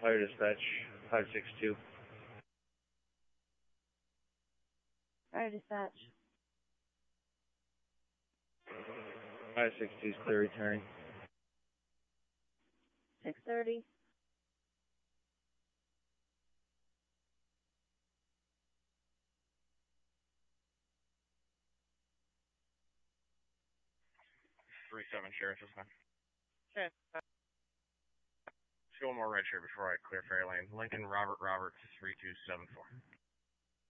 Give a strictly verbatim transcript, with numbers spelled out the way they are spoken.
Fire dispatch, five six two. Fire dispatch. five six two is clear return. six thirty. three seven, Sheriff, this time. Okay. Just one more red shirt before I clear ferry lane. Lincoln Robert Roberts, three two seven four.